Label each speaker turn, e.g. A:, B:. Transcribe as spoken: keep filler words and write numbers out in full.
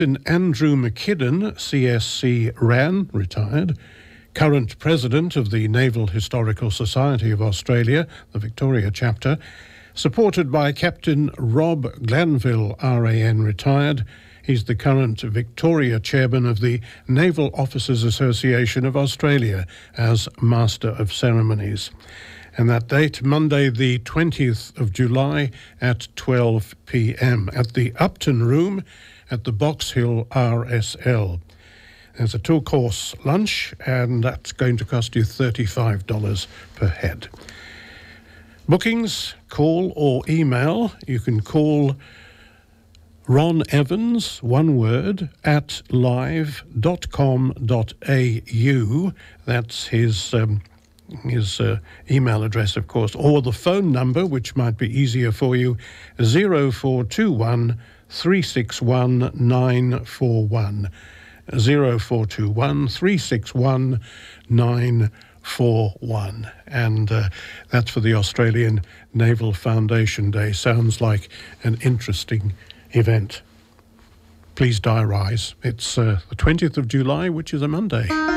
A: Andrew McKiddon, C S C R A N, retired, current president of the Naval Historical Society of Australia, the Victoria chapter, supported by Captain Rob Glanville, R A N, retired. He's the current Victoria chairman of the Naval Officers Association of Australia as Master of Ceremonies. And that date, Monday the twentieth of July at twelve p m at the Upton Room at the Box Hill R S L. There's a two-course lunch, and that's going to cost you thirty-five dollars per head. Bookings, call or email. You can call Ron Evans, one word, at live dot com dot a u. That's his um, his uh, email address, of course, or the phone number, which might be easier for you, zero four two one, three six one, nine four one. zero four two one, three six one, nine four one. And uh, that's for the Australian Naval Foundation Day. Sounds like an interesting event. Please diarise. It's uh, the twentieth of July, which is a Monday.